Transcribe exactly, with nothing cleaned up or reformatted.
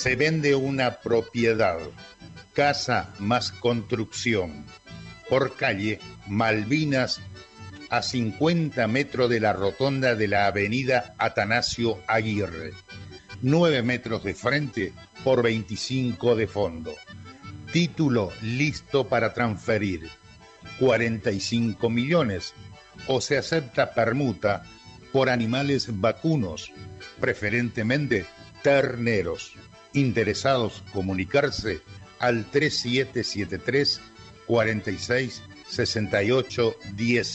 Se vende una propiedad, casa más construcción, por calle Malvinas, a cincuenta metros de la rotonda de la avenida Atanasio Aguirre. nueve metros de frente por veinticinco de fondo. Título listo para transferir. cuarenta y cinco millones. O se acepta permuta por animales vacunos, preferentemente terneros. Interesados comunicarse al tres siete siete tres, cuarenta y seis, sesenta y ocho, diez.